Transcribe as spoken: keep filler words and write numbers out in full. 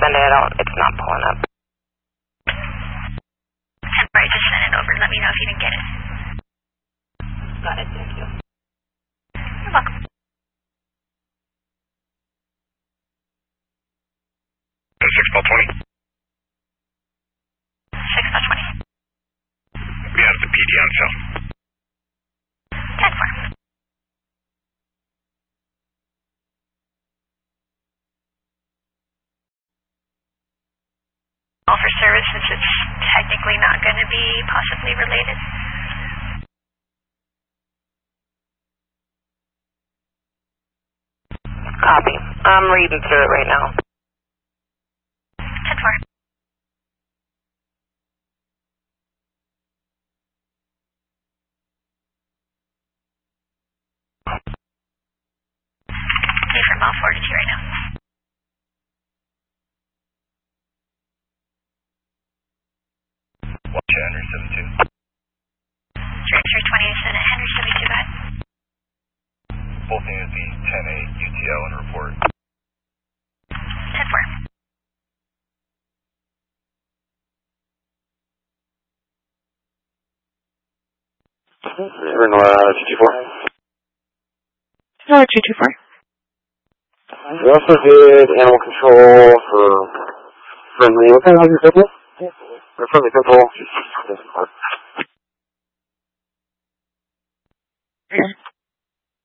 send it, I don't, it's not pulling up. Alright, just send it over. Let me know if you didn't get it. Got it, thank you. You're welcome. six by twenty. six by twenty. We have the P D on sale. ten four. All for service since it's technically not going to be possibly related. Copy. I'm reading through it right now. ten four. Affirm, I'll forward it to you right now. Watch Henry seventy-two. three three twenty-seven, Henry seventy-two, go ahead. Both units be ten eight U T L and report. ten four. Renora two two four. Renora two two four. We also did animal control for friendly. What kind of dog is your pitbull? For friendly pitbull.